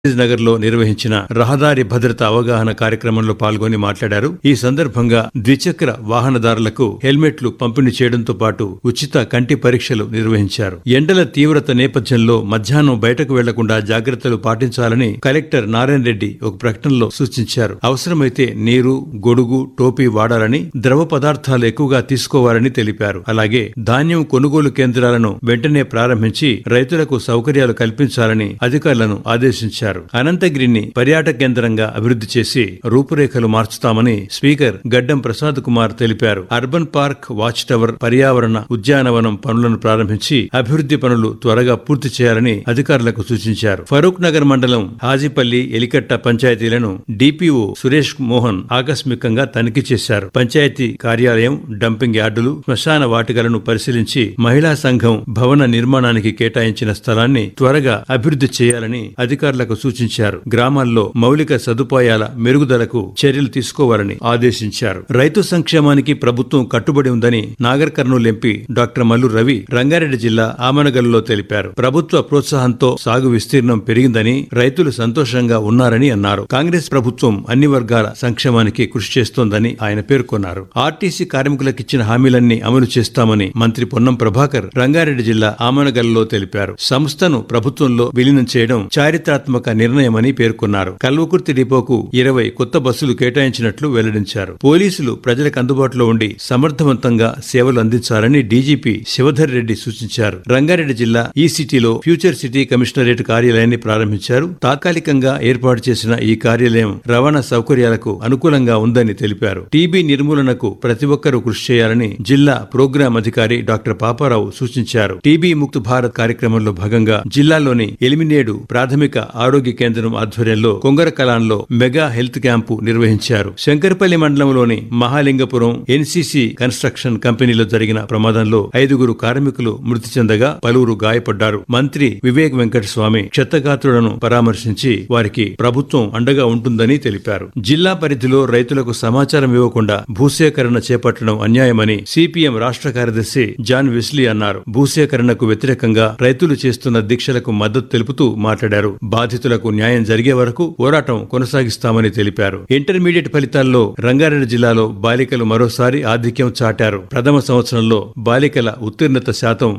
నగర్ లో నిర్వహించిన రహదారి భద్రత అవగాహన కార్యక్రమంలో పాల్గొని మాట్లాడారు. ఈ సందర్భంగా ద్విచక్ర వాహనదారులకు హెల్మెట్లు పంపిణీ చేయడంతో పాటు ఉచిత కంటి పరీక్షలు నిర్వహించారు. ఎండల తీవ్రత నేపథ్యంలో మధ్యాహ్నం బయటకు వెళ్లకుండా జాగ్రత్తలు పాటించాలని కలెక్టర్ నారాయణ రెడ్డి ఒక ప్రకటనలో సూచించారు. అవసరమైతే నీరు, గొడుగు, టోపీ వాడాలని, ద్రవ పదార్థాలు ఎక్కువగా తీసుకోవాలని తెలిపారు. అలాగే ధాన్యం కొనుగోలు కేంద్రాలను వెంటనే ప్రారంభించి రైతులకు సౌకర్యాలు కల్పించాలని అధికారులను ఆదేశించారు. అనంతగిరిని పర్యాటక కేంద్రంగా అభివృద్ధి చేసి రూపురేఖలు మార్చుతామని స్పీకర్ గడ్డం ప్రసాద్ కుమార్ తెలిపారు. అర్బన్ పార్క్, వాచ్ టవర్, పర్యావరణ ఉద్యానవనం పనులను ప్రారంభించి అభివృద్ధి పనులు త్వరగా పూర్తి చేయాలని అధికారులకు సూచించారు. ఫరూక్ నగర్ మండలం హాజీపల్లి, ఎలికట్ట పంచాయతీలను డిపిఓ సురేష్ మోహన్ ఆకస్మికంగా తనిఖీ చేశారు. పంచాయతీ కార్యాలయం, డంపింగ్ యార్డులు, శ్మశాన వాటికలను పరిశీలించి మహిళా సంఘం భవన నిర్మాణానికి కేటాయించిన స్థలాన్ని త్వరగా అభివృద్ధి చేయాలని అధికారులకు సూచించారు. గ్రామాల్లో మౌలిక సదుపాయాల మెరుగుదలకు చర్యలు తీసుకోవాలని ఆదేశించారు. రైతు సంక్షేమానికి ప్రభుత్వం కట్టుబడి ఉందని నాగర్ కర్నూలు ఎంపీ డాక్టర్ మల్లు రవి రంగారెడ్డి జిల్లా ఆమనగల్లో తెలిపారు. ప్రభుత్వ ప్రోత్సాహంతో సాగు విస్తీర్ణం పెరిగిందని, రైతులు సంతోషంగా ఉన్నారని అన్నారు. కాంగ్రెస్ ప్రభుత్వం అన్ని వర్గాల సంక్షేమానికి కృషి చేస్తోందని ఆయన పేర్కొన్నారు. ఆర్టీసీ కార్మికులకిచ్చిన హామీలన్నీ అమలు చేస్తామని మంత్రి పొన్నం ప్రభాకర్ రంగారెడ్డి జిల్లా ఆమనగల్లో తెలిపారు. సంస్థను ప్రభుత్వంలో విలీనం చేయడం చారిత్రాత్మక నిర్ణయమని పేర్కొన్నారు. కల్వకుర్తి డిపోకు 20 కొత్త బస్సులు కేటాయించినట్లు వెల్లడించారు. పోలీసులు ప్రజలకు అందుబాటులో ఉండి సమర్థవంతంగా సేవలు అందించాలని డీజీపీ శివధర్ రెడ్డి సూచించారు. రంగారెడ్డి జిల్లా ఈ సిటీలో ఫ్యూచర్ సిటీ కమిషనరేట్ కార్యాలయాన్ని ప్రారంభించారు. తాత్కాలికంగా ఏర్పాటు చేసిన ఈ కార్యాలయం రవాణా సౌకర్యాలకు అనుకూలంగా ఉందని తెలిపారు. టీబీ నిర్మూలనకు ప్రతి ఒక్కరూ కృషి చేయాలని జిల్లా ప్రోగ్రాం అధికారి డాక్టర్ పాపారావు సూచించారు. టీబీ ముక్త్ భారత్ కార్యక్రమంలో భాగంగా జిల్లాలోని ఎలిమినేడు ప్రాథమిక ఆరోగ్య కేంద్రం ఆధ్వర్యంలో కొంగరకలాన్లో మెగా హెల్త్ క్యాంపు నిర్వహించారు. శంకరపల్లి మండలంలోని మహాలింగపురం ఎన్సీసీ కన్స్ట్రక్షన్ కంపెనీలో జరిగిన ప్రమాదంలో 5 కార్మికులు మృతి చెందగా పలువురు గాయపడ్డారు. మంత్రి వివేక్ వెంకటస్వామి క్షతగాత్రులను పరామర్శించి వారికి ప్రభుత్వం అండగా ఉంటుందని తెలిపారు. జిల్లా పరిధిలో రైతులకు సమాచారం ఇవ్వకుండా భూసేకరణ చేపట్టడం అన్యాయమని సిపిఎం రాష్ట్ర కార్యదర్శి జాన్ వెస్లీ అన్నారు. భూసేకరణకు వ్యతిరేకంగా రైతులు చేస్తున్న దీక్షలకు మద్దతు తెలుపుతూ మాట్లాడారు. బాధితులకు న్యాయం జరిగే వరకు పోరాటం కొనసాగిస్తామని తెలిపారు. ఇంటర్మీడియట్ ఫలితాల్లో రంగారెడ్డి జిల్లాలో బాలికలు మరోసారి ఆధిక్యం చాటారు. ప్రథమ సంవత్సరంలో బాలికల ఉత్తీర్ణత శాతం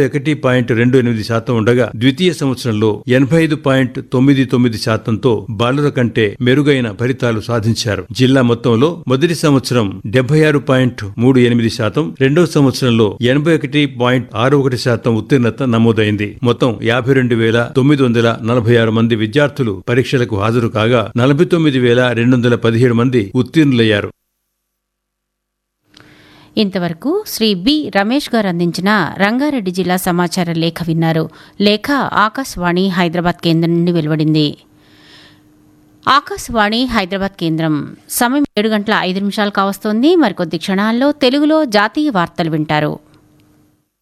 81.28% ఉండగా ద్వితీయ సంవత్సరంలో 85.99%తో బాలుర కంటే మెరుగైన ఫలితాలు సాధించారు. జిల్లా మొత్తంలో మొదటి సంవత్సరం 76.38%, రెండవ సంవత్సరంలో 81.61% ఉత్తీర్ణత నమోదైంది. మొత్తం 52,946 మంది విద్యార్థులు పరీక్షలకు హాజరు కాగా 49,217 మంది ఉత్తీర్ణులయ్యారు. ఇంతవరకు శ్రీ బి రమేష్ గారు అందించిన రంగారెడ్డి జిల్లా సమాచార లేఖ విన్నారు. లేఖ ఆకాశవాణి హైదరాబాద్ కేంద్రం నుండి వెలువడింది. ఆకాశవాణి హైదరాబాద్ కేంద్రం సమయం 7 గంటల 5 నిమిషాలు కావస్తోంది. మరికొద్ది క్షణాల్లో తెలుగులో జాతీయ వార్తలు వింటారు.